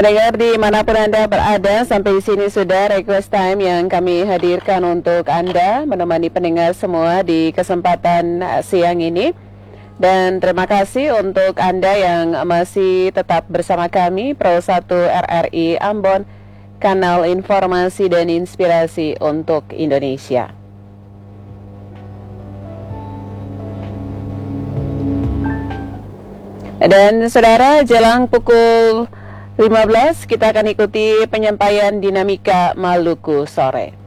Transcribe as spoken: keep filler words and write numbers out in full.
Pendengar dimanapun Anda berada, sampai sini sudah request time yang kami hadirkan untuk Anda, menemani pendengar semua di kesempatan siang ini. Dan terima kasih untuk Anda yang masih tetap bersama kami, Pro satu R R I Ambon, kanal informasi dan inspirasi untuk Indonesia. Dan saudara, jelang pukul lima belas kita akan ikuti penyampaian dinamika Maluku sore.